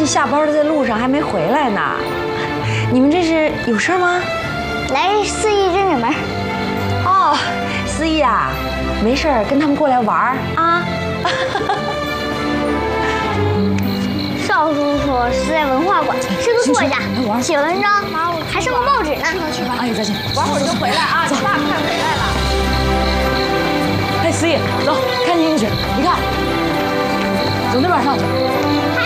下班的在路上还没回来呢。你们这是有事吗？ 来四义认认门。 哦，思义啊，没事儿，跟他们过来玩啊。 邵叔说是在文化馆吃个坐下，写文章，还上过报纸呢。 去吧，阿姨再见， 玩会儿就回来啊，你爸快回来了。 哎，思义，走，看进去，你看，走那边上去。